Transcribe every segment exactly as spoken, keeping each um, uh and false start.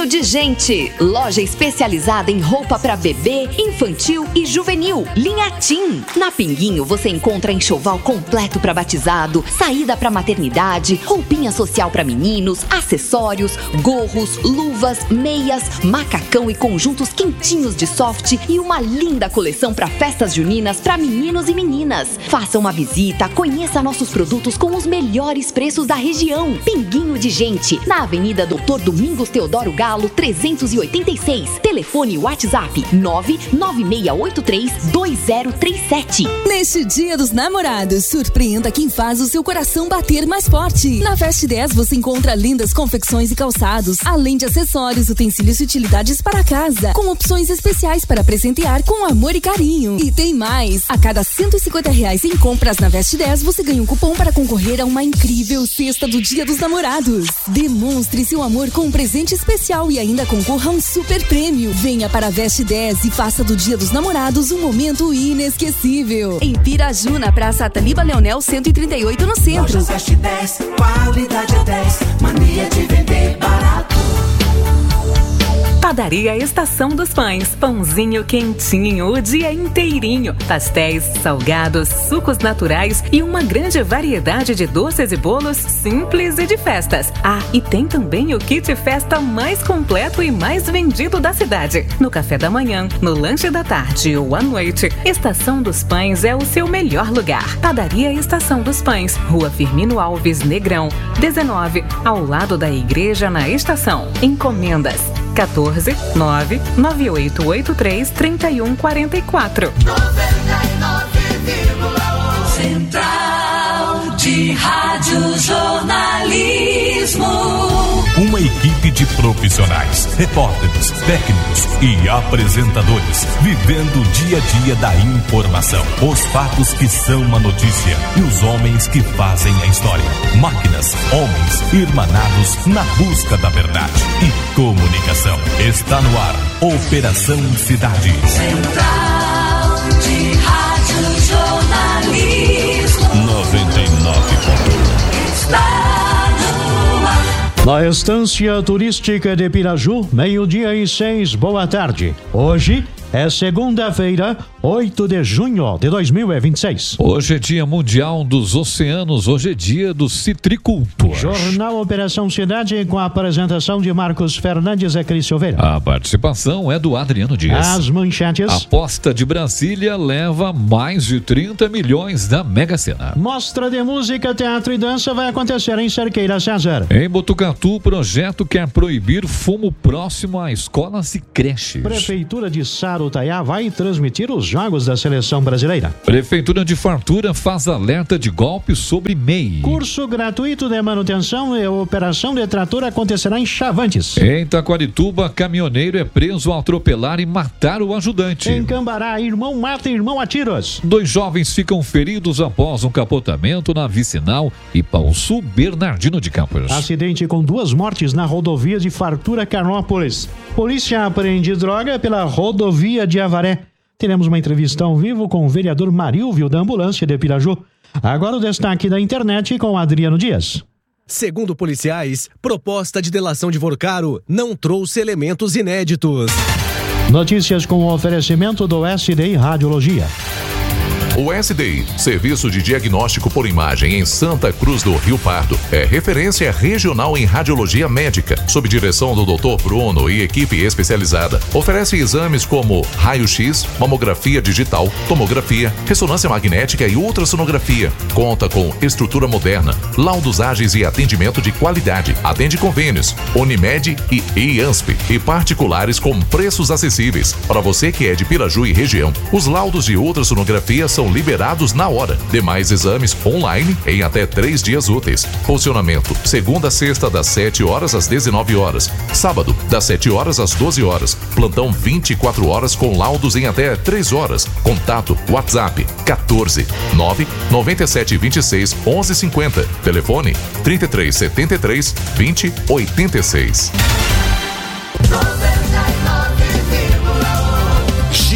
de Gente, loja especializada em roupa para bebê, infantil e juvenil, linha Tim. Na Pinguinho você encontra enxoval completo para batizado, saída para maternidade, roupinha social para meninos, acessórios, gorros, luvas, meias, macacão e conjuntos quentinhos de soft e uma linda coleção para festas juninas para meninos e meninas. Faça uma visita, conheça nossos produtos com os melhores preços da região. Pinguinho de Gente, na Avenida Doutor Domingos Teodoro Galo, trezentos e oitenta e seis. Telefone WhatsApp nove nove seis oito três dois zero três sete. Neste Dia dos Namorados, surpreenda quem faz o seu coração bater mais forte. Na Fast dez você encontra lindas confecções e calçados, além de acessórios, utensílios e utilidades para casa, com opções especiais para presentear com amor e carinho. E tem mais! A cada cento e cinquenta reais em compras na Fast dez, você ganha um cupom para concorrer a uma incrível cesta do Dia dos Namorados. Demonstre seu amor com um presente especial e ainda concorra a um super prêmio. Venha para a Veste dez e faça do Dia dos Namorados um momento inesquecível. Em Piraju, na Praça Ataliba Leonel cento e trinta e oito, no centro. Lojas Veste dez, qualidade é dez, mania de vender barato. Padaria Estação dos Pães, pãozinho quentinho o dia inteirinho, pastéis, salgados, sucos naturais e uma grande variedade de doces e bolos simples e de festas. Ah, e tem também o kit festa mais completo e mais vendido da cidade. No café da manhã, no lanche da tarde ou à noite, Estação dos Pães é o seu melhor lugar. Padaria Estação dos Pães, Rua Firmino Alves Negrão, dezenove, ao lado da igreja na estação. Encomendas quatorze nove nove oito oito três três um quatro quatro. noventa e nove vírgula um Central de Rádio Jornalismo. Uma equipe de profissionais, repórteres, técnicos e apresentadores, vivendo o dia a dia da informação. Os fatos que são uma notícia e os homens que fazem a história. Máquinas, homens, irmanados na busca da verdade e comunicação. Está no ar, Operação Cidade. Central de Rádio Jornalismo. noventa e nove ponto um. Está na Estância Turística de Piraju, meio-dia e seis, boa tarde. Hoje é segunda-feira, oito de junho de dois mil e vinte e seis. Hoje é Dia Mundial dos Oceanos, hoje é dia do citricultor. Jornal Operação Cidade com a apresentação de Marcos Fernandes e Cris Silveira. A participação é do Adriano Dias. As manchetes. A aposta de Brasília leva mais de trinta milhões da Mega Sena. Mostra de música, teatro e dança vai acontecer em Cerqueira, César. Em Botucatu, o projeto quer proibir fumo próximo a escolas e creches. Prefeitura de Sarutaiá vai transmitir os jogos da seleção brasileira. Prefeitura de Fartura faz alerta de golpe sobre M E I. Curso gratuito de manutenção e operação de trator acontecerá em Chavantes. Em Taquarituba, caminhoneiro é preso ao atropelar e matar o ajudante. Em Cambará, irmão mata irmão a tiros. Dois jovens ficam feridos após um capotamento na Vicinal e Sul Bernardino de Campos. Acidente com duas mortes na rodovia de Fartura Carnópolis. Polícia apreende droga pela rodovia de Avaré. Teremos uma entrevista ao vivo com o vereador Marilvio da Ambulância de Piraju. Agora o destaque da internet com Adriano Dias. Segundo policiais, proposta de delação de Vorcaro não trouxe elementos inéditos. Notícias com o oferecimento do S D I Radiologia. O S D I, Serviço de Diagnóstico por Imagem em Santa Cruz do Rio Pardo, é referência regional em radiologia médica, sob direção do doutor Bruno e equipe especializada. Oferece exames como raio-x, mamografia digital, tomografia, ressonância magnética e ultrassonografia. Conta com estrutura moderna, laudos ágeis e atendimento de qualidade. Atende convênios, Unimed e I A N S P e particulares com preços acessíveis. Para você que é de Piraju e região, os laudos de ultrassonografia são liberados na hora. Demais exames online em até três dias úteis. Funcionamento segunda a sexta das sete horas às dezenove horas. Sábado das sete horas às doze horas. Plantão vinte e quatro horas com laudos em até três horas. Contato WhatsApp quatorze nove noventa e sete vinte e seis onze cinquenta. Telefone trinta e três setenta e três vinte oitenta e seis. noventa e nove vírgula um Girando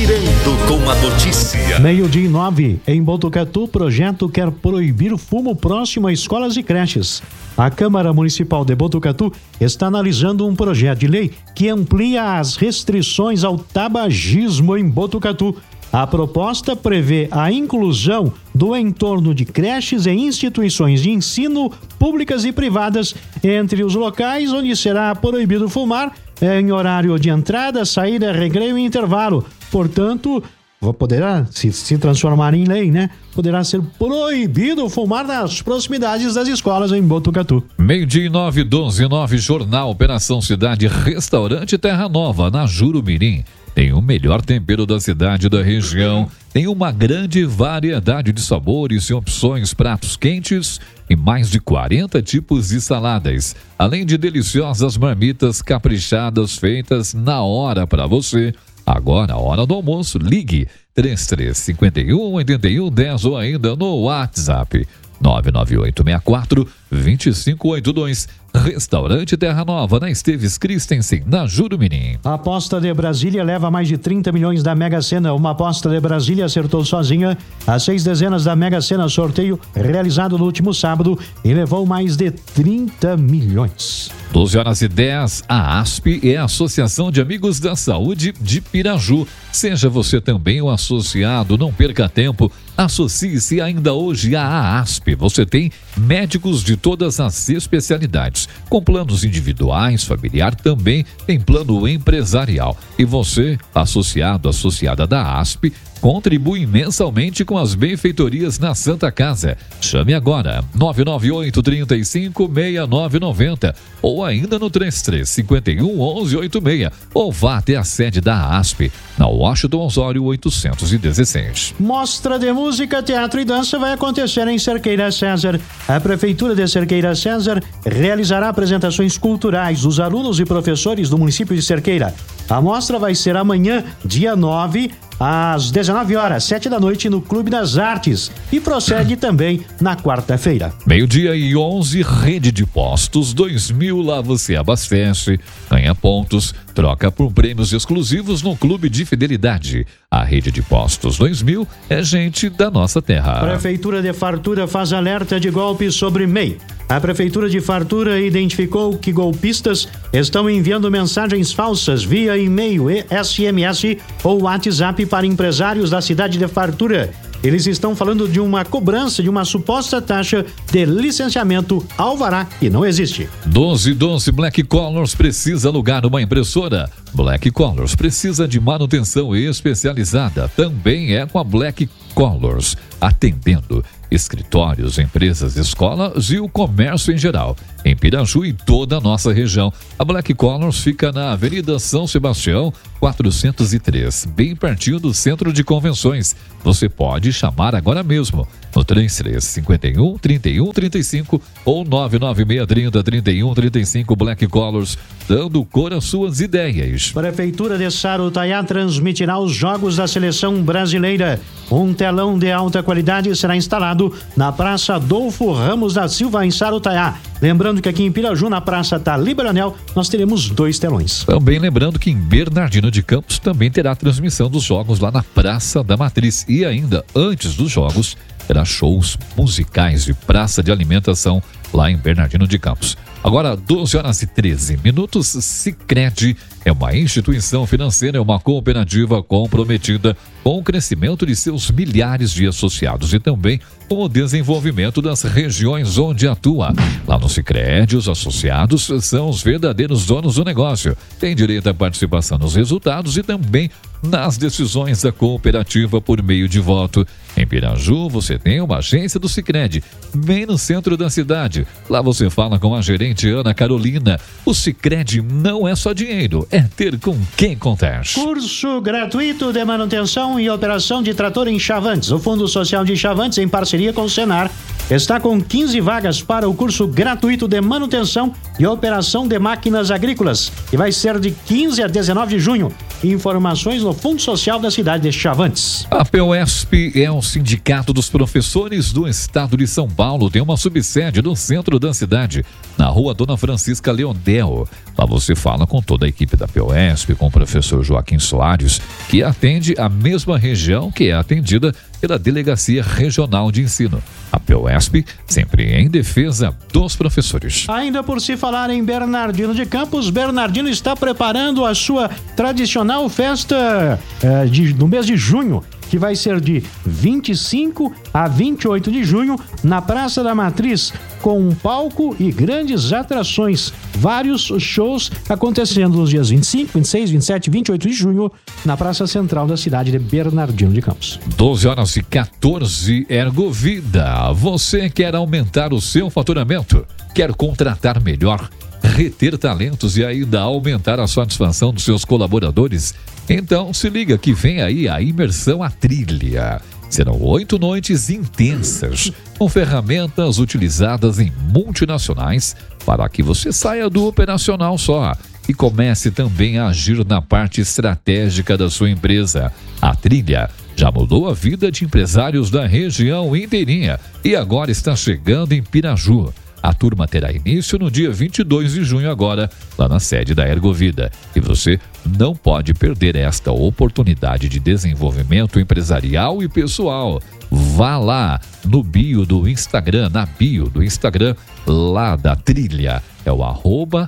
Cuidado com a notícia. Meio-dia e nove. Em Botucatu, projeto quer proibir fumo próximo a escolas e creches. A Câmara Municipal de Botucatu está analisando um projeto de lei que amplia as restrições ao tabagismo em Botucatu. A proposta prevê a inclusão do entorno de creches e instituições de ensino públicas e privadas entre os locais onde será proibido fumar em horário de entrada, saída, recreio e intervalo. Portanto, poderá se, se transformar em lei, né? Poderá ser proibido fumar nas proximidades das escolas em Botucatu. Meio-dia e nove, doze, nove, Jornal Operação Cidade Restaurante Terra Nova, na Jurumirim. Tem o melhor tempero da cidade e da região. Tem uma grande variedade de sabores e opções, pratos quentes e mais de quarenta tipos de saladas. Além de deliciosas marmitas caprichadas feitas na hora para você. Agora, a hora do almoço, ligue três três cinco um, oito um um zero ou ainda no WhatsApp nove nove oito seis quatro, dois cinco oito dois. Restaurante Terra Nova, na Esteves Christensen, na Jurumirim. A aposta de Brasília leva mais de trinta milhões da Mega Sena. Uma aposta de Brasília acertou sozinha as seis dezenas da Mega Sena, sorteio realizado no último sábado, e levou mais de trinta milhões. doze horas e dez, a ASP é a Associação de Amigos da Saúde de Piraju. Seja você também um associado, não perca tempo. Associe-se ainda hoje à ASP. Você tem médicos de todas as especialidades, com planos individuais, familiar, também tem plano empresarial. E você, associado, associada da ASP, contribui mensalmente com as benfeitorias na Santa Casa. Chame agora, nove nove oito, três cinco, seis nove nove zero ou ainda no três três cinco um, onze oito seis, ou vá até a sede da ASP, na Washington Osório oitocentos e dezesseis. Mostra de música, teatro e dança vai acontecer em Cerqueira César. A Prefeitura de Cerqueira César realizará apresentações culturais dos alunos e professores do município de Cerqueira. A mostra vai ser amanhã, dia nove, às dezenove horas, sete da noite, no Clube das Artes, e prossegue também na quarta-feira. Meio-dia e onze, Rede de Postos dois mil, lá você abastece, ganha pontos, troca por prêmios exclusivos no Clube de Fidelidade. A Rede de Postos dois mil é gente da nossa terra. Prefeitura de Fartura faz alerta de golpes sobre M E I. A Prefeitura de Fartura identificou que golpistas estão enviando mensagens falsas via e-mail, S M S ou WhatsApp para empresários da cidade de Fartura. Eles estão falando de uma cobrança de uma suposta taxa de licenciamento alvará que não existe. doze doze, Black Colors precisa alugar uma impressora. Black Colors precisa de manutenção especializada. Também é com a Black Colors, atendendo escritórios, empresas, escolas e o comércio em geral, em Piraju e toda a nossa região. A Black Colors fica na Avenida São Sebastião, quatrocentos e três, bem pertinho do Centro de Convenções. Você pode chamar agora mesmo no três três cinco um, três um três cinco ou nove nove seis três zero, três um três cinco. Black Colors, dando cor às suas ideias. Prefeitura de Sarutaiá transmitirá os jogos da seleção brasileira. Um telão de alta qualidade será instalado na Praça Adolfo Ramos da Silva, em Sarutaiá. Lembrando que aqui em Piraju, na Praça Tali Branel, nós teremos dois telões. Também lembrando que em Bernardino de Campos também terá transmissão dos jogos lá na Praça da Matriz. E ainda, antes dos jogos, terá shows musicais de praça de alimentação lá em Bernardino de Campos. Agora, doze horas e treze minutos, Sicredi é uma instituição financeira, é uma cooperativa comprometida com o crescimento de seus milhares de associados e também com o desenvolvimento das regiões onde atua. Lá no Sicredi, os associados são os verdadeiros donos do negócio. Tem direito à participação nos resultados e também nas decisões da cooperativa por meio de voto. Em Piraju, você tem uma agência do Sicredi, bem no centro da cidade. Lá você fala com a gerente Ana Carolina. O Sicredi não é só dinheiro, é ter com quem contar. Curso gratuito de manutenção e operação de trator em Chavantes. O Fundo Social de Chavantes, em parceria com o Senar, está com quinze vagas para o curso gratuito de manutenção e operação de máquinas agrícolas, que vai ser de quinze a dezenove de junho. Informações no Fundo Social da cidade de Chavantes. A POSP é o Sindicato dos Professores do Estado de São Paulo. Tem uma subsede no centro da cidade, na rua Dona Francisca Leondel. Lá você fala com toda a equipe da POSP, com o professor Joaquim Soares, que atende a mesma mesma região que é atendida pela Delegacia Regional de Ensino. A POESP, sempre em defesa dos professores. Ainda por se falar em Bernardino de Campos, Bernardino está preparando a sua tradicional festa é, de, no mês de junho, que vai ser de vinte e cinco a vinte e oito de junho, na Praça da Matriz, com um palco e grandes atrações. Vários shows acontecendo nos dias vinte e cinco, vinte e seis, vinte e sete e vinte e oito de junho, na Praça Central da cidade de Bernardino de Campos. doze horas e quatorze, Ergovida. Você quer aumentar o seu faturamento? Quer contratar melhor? Reter talentos e ainda aumentar a satisfação dos seus colaboradores? Então se liga que vem aí a imersão à trilha. Serão oito noites intensas, com ferramentas utilizadas em multinacionais para que você saia do operacional só e comece também a agir na parte estratégica da sua empresa. A trilha já mudou a vida de empresários da região inteirinha e agora está chegando em Piraju. A turma terá início no dia vinte e dois de junho agora, lá na sede da Ergovida. E você não pode perder esta oportunidade de desenvolvimento empresarial e pessoal. Vá lá no bio do Instagram, na bio do Instagram, lá da trilha. É o arroba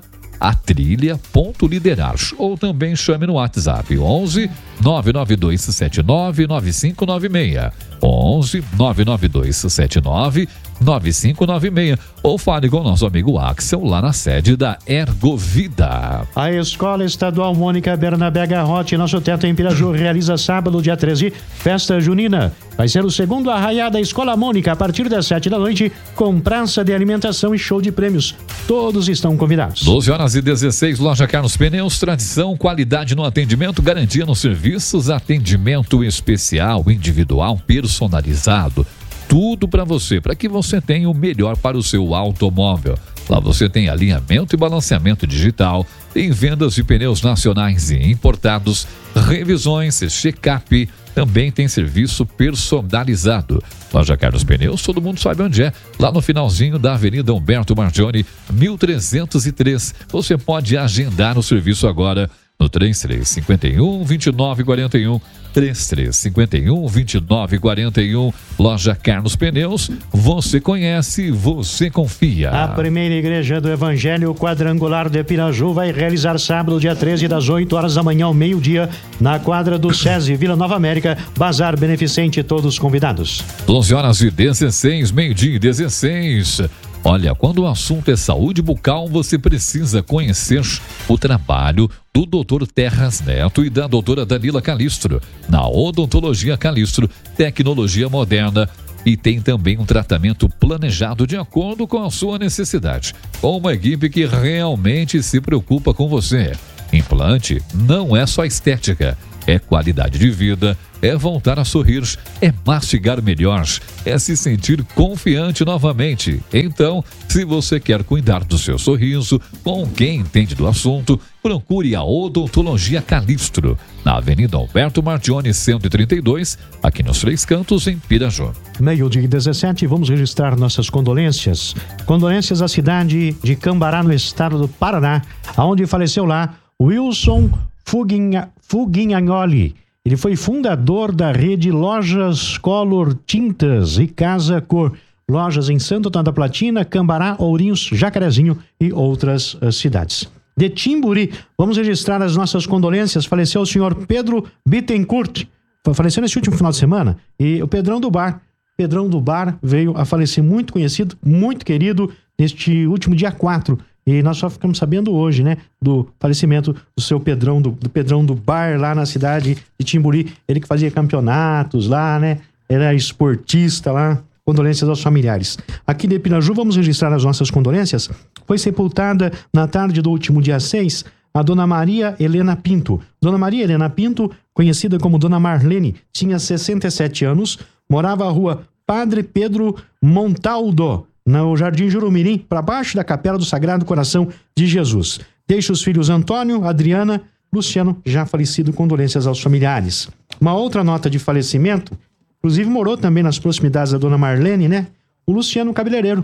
atrilha.liderar. Ou também chame no WhatsApp onze nove nove dois sete nove nove cinco nove seis. onze nove nove dois sete nove nove cinco nove seis. Ou fale com o nosso amigo Axel lá na sede da Ergovida. A Escola Estadual Mônica Bernabé Garrote, nosso teto em Piraju, realiza sábado, dia treze, festa junina. Vai ser o segundo arraiá da Escola Mônica a partir das sete da noite, com praça de alimentação e show de prêmios. Todos estão convidados. doze horas e dezesseis, Loja Carlos Pneus, tradição, qualidade no atendimento, garantia nos serviços, atendimento especial, individual, personalizado. Tudo para você, para que você tenha o melhor para o seu automóvel. Lá você tem alinhamento e balanceamento digital, tem vendas de pneus nacionais e importados, revisões, check-up, também tem serviço personalizado. Loja Carlos Pneus, todo mundo sabe onde é, lá no finalzinho da Avenida Humberto Margione, mil trezentos e três. Você pode agendar o serviço agora no três três cinco um, vinte e nove quarenta e um, três três cinco um, vinte e nove quarenta e um. Loja Carlos Pneus, você conhece, você confia. A primeira igreja do Evangelho Quadrangular de Piraju vai realizar sábado, dia treze, das oito horas da manhã ao meio-dia, na quadra do SESI, Vila Nova América, bazar beneficente, todos convidados. doze horas e dezesseis, meio-dia e dezesseis. Olha, quando o assunto é saúde bucal, você precisa conhecer o trabalho do doutor Terras Neto e da doutora Danila Calistro. Na Odontologia Calistro, tecnologia moderna, e tem também um tratamento planejado de acordo com a sua necessidade, com uma equipe que realmente se preocupa com você. Implante não é só estética, é qualidade de vida, é voltar a sorrir, é mastigar melhor, é se sentir confiante novamente. Então, se você quer cuidar do seu sorriso com quem entende do assunto, procure a Odontologia Calistro, na Avenida Alberto Margione cento e trinta e dois, aqui nos Três Cantos, em Piraju. Meio-dia e dezessete, vamos registrar nossas condolências. Condolências à cidade de Cambará, no estado do Paraná, onde faleceu lá Wilson Fuguinha, Fuguinhagnoli. Ele foi fundador da rede Lojas Color Tintas e Casa Cor. Lojas em Santo Antônio da Platina, Cambará, Ourinhos, Jacarezinho e outras uh, cidades. De Timburi, vamos registrar as nossas condolências. Faleceu o senhor Pedro Bittencourt. Faleceu nesse último final de semana. E o Pedrão do Bar. Pedrão do Bar veio a falecer, muito conhecido, muito querido, neste último dia quatro. E nós só ficamos sabendo hoje, né, do falecimento do seu Pedrão, do, do Pedrão do Bar, lá na cidade de Timburi. Ele que fazia campeonatos lá, né, era esportista lá. Condolências aos familiares. Aqui de Piraju, vamos registrar as nossas condolências. Foi sepultada na tarde do último dia seis a Dona Maria Helena Pinto. Dona Maria Helena Pinto, conhecida como Dona Marlene, tinha sessenta e sete anos, morava à rua Padre Pedro Montaldo, no Jardim Jurumirim, para baixo da Capela do Sagrado Coração de Jesus. Deixa os filhos Antônio, Adriana, Luciano, já falecido, condolências aos familiares. Uma outra nota de falecimento, inclusive morou também nas proximidades da Dona Marlene, né? O Luciano Cabeleireiro.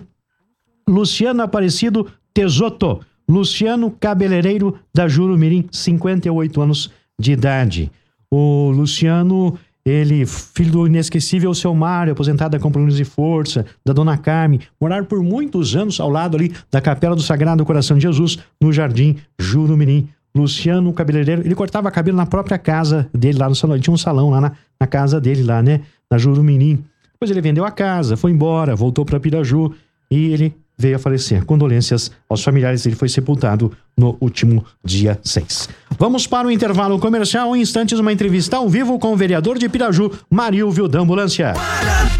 Luciano Aparecido Tesoto. Luciano Cabeleireiro da Jurumirim, cinquenta e oito anos de idade. O Luciano Ele, filho do inesquecível seu Mário, aposentado da Companhia de Força, da Dona Carmen, morar por muitos anos ao lado ali da Capela do Sagrado Coração de Jesus, no Jardim Jurumirim. Luciano, cabeleireiro, ele cortava cabelo na própria casa dele, lá no salão. Ele tinha um salão lá na, na casa dele, lá, né? Na Jurumirim. Depois ele vendeu a casa, foi embora, voltou para Piraju e ele veio a falecer. Condolências aos familiares, ele foi sepultado no último dia seis. Vamos para o intervalo comercial. Em instantes, uma entrevista ao vivo com o vereador de Piraju, Marilvio da Ambulância.